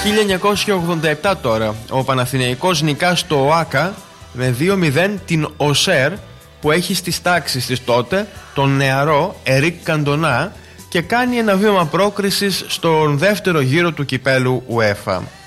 1987 τώρα. Ο Παναθηναϊκός νικά στο ΟΑΚΑ με 2-0 την ΟΣΕΡ, που έχει στις τάξεις της τότε τον νεαρό Ερικ Καντονά, και κάνει ένα βήμα πρόκρισης στον δεύτερο γύρο του κυπέλου UEFA.